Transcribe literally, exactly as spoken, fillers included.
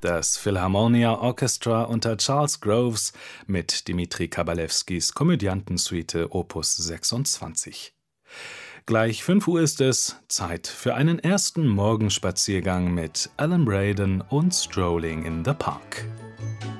das Philharmonia Orchestra unter Charles Groves mit Dmitri Kabalewskis Komödiantensuite Opus sechsundzwanzig. Gleich fünf Uhr ist es, Zeit für einen ersten Morgenspaziergang mit Alan Braden und Strolling in the Park.